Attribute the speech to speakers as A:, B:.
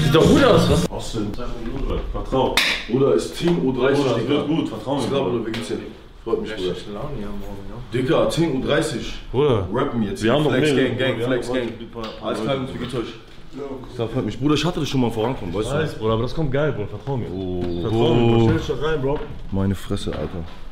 A: Sieht doch gut aus, was?
B: Austin, vertrau.
C: Bruder, ist Team U30,
B: Bruder, das
C: Digga.
B: wird gut, vertrau mir.
C: Ich glaube, du geht's ja nicht. Freut mich, Bruder.
A: Laune hier morgen, ja.
C: Digga, Team U30.
B: Bruder,
C: Rappen jetzt.
B: wir haben doch
C: Flex
B: mehrere.
C: Gang, Flex Gang. Alles klar, wie geht's euch? Das freut mich. Bruder, ich hatte das schon mal vorankommen, weißt du?
B: Bruder, aber das kommt geil, Bruder, vertrau mir.
C: Oh.
B: Vertrau mir, stell dich doch rein, Bro.
C: Meine Fresse, Alter.